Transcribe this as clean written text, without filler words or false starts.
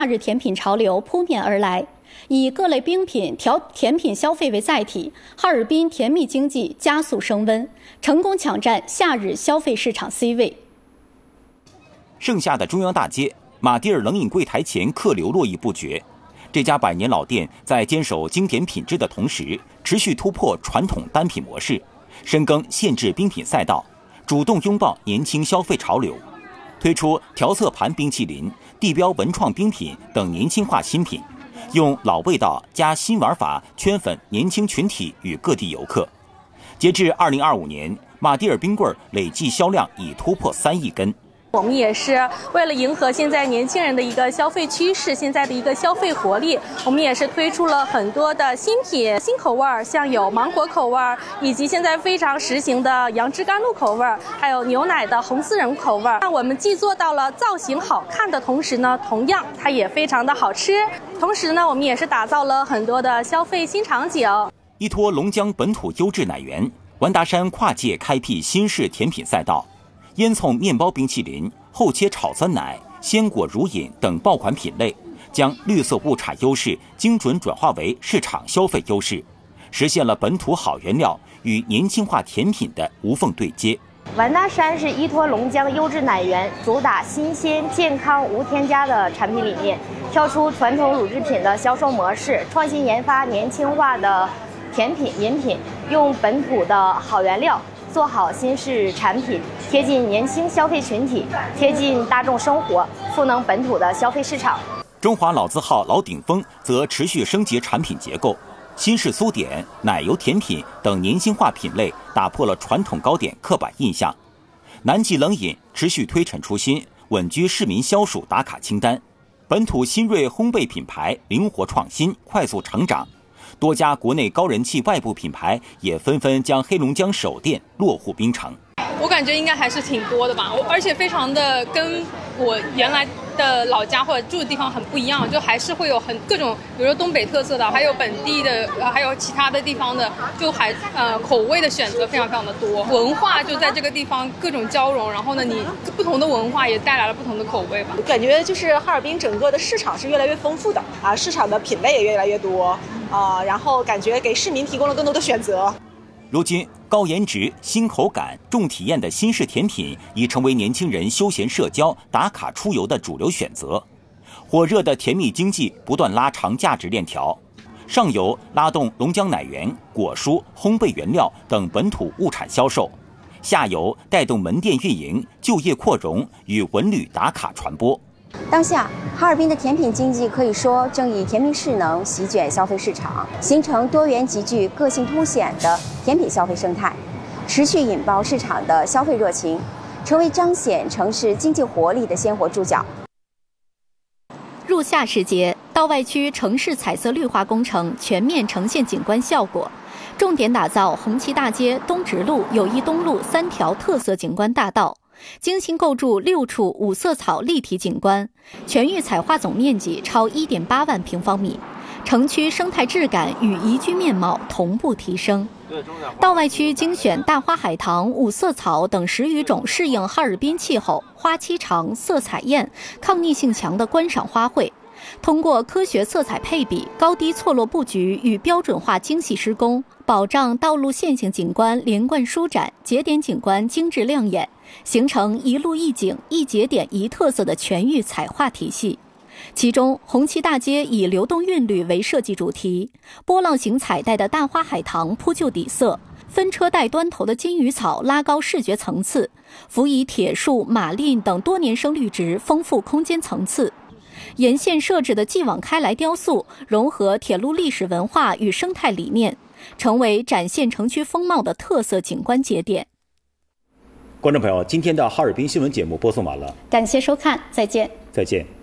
夏日甜品潮流扑面而来，以各类冰品、甜品消费为载体，哈尔滨甜蜜经济加速升温，成功抢占夏日消费市场 C 位。 盛夏的中央大街，马迭尔冷饮柜台前客流络绎不绝。这家100年老店在坚守经典品质的同时，持续突破传统单品模式，深耕限制冰品赛道，主动拥抱年轻消费潮流，推出调色盘冰淇淋、地标文创冰品等年轻化新品，用老味道加新玩法圈粉年轻群体与各地游客。截至2025年，马迭尔冰棍累计销量已突破3亿根。 我们也是为了迎合现在年轻人的一个消费趋势，现在的一个消费活力，我们也是推出了很多的新品、新口味，像有芒果口味，以及现在非常时行的杨枝甘露口味，还有牛奶的红丝仁口味。那我们既做到了造型好看的同时呢，同样它也非常的好吃。同时呢，我们也是打造了很多的消费新场景。 依托龙江本土优质奶源，完达山跨界开辟新式甜品赛道。烟囱面包冰淇淋、厚切炒酸奶、鲜果乳饮等爆款品类，将绿色物产优势精准转化为市场消费优势，实现了本土好原料与年轻化甜品的无缝对接。 完达山是依托龙江优质奶源，主打新鲜、健康、无添加的产品理念，跳出传统乳制品的销售模式，创新研发年轻化的甜品、饮品，用本土的好原料做好新式产品，贴近年轻消费群体，贴近大众生活，赋能本土的消费市场。 中华老字号老鼎丰则持续升级产品结构，新式酥点、奶油甜品等年轻化品类打破了传统糕点刻板印象。南记冷饮持续推陈出新，稳居市民消暑打卡清单。本土新锐烘焙品牌灵活创新，快速成长。多家国内高人气外部品牌也纷纷将黑龙江首店落户槟城。 我感觉应该还是挺多的吧，而且非常的跟我原来的老家或者住的地方很不一样，就还是会有各种，比如说东北特色的，还有本地的，还有其他的地方的，就口味的选择非常非常的多。文化就在这个地方各种交融，然后呢，你不同的文化也带来了不同的口味吧。 感觉就是哈尔滨整个的市场是越来越丰富的啊，市场的品类也越来越多啊，然后感觉给市民提供了更多的选择。 如今，高颜值、新口感、重体验的新式甜品已成为年轻人休闲社交、打卡出游的主流选择。火热的甜蜜经济不断拉长价值链条，上游拉动龙江奶源、果蔬、烘焙原料等本土物产销售，下游带动门店运营、就业扩容与文旅打卡传播。 当下，哈尔滨的甜品经济可以说正以甜蜜势能席卷消费市场，形成多元极具、个性凸显的甜品消费生态，持续引爆市场的消费热情，成为彰显城市经济活力的鲜活注脚。 入夏时节，道外区城市彩色绿化工程全面呈现景观效果，重点打造红旗大街、东直路、友谊东路3条特色景观大道。精心构筑6处5色草立体景观，全域彩画总面积超1.8万平方米，城区生态质感与宜居面貌同步提升。道外区精选大花海棠、5色草等10余种适应哈尔滨气候、花期长、色彩艳、抗逆性强的观赏花卉，通过科学色彩配比、高低错落布局与标准化精细施工，保障道路线性景观连贯舒展，节点景观精致亮眼，形成一路一景、一节点一特色的全域彩画体系。其中，红旗大街以流动韵律为设计主题，波浪形彩带的大花海棠铺就底色，分车带端头的金鱼草拉高视觉层次，辅以铁树、马令等多年生绿植丰富空间层次。沿线设置的继往开来雕塑，融合铁路历史文化与生态理念，成为展现城区风貌的特色景观节点。 观众朋友，今天的哈尔滨新闻节目播送完了， 感谢收看，再见。 再见。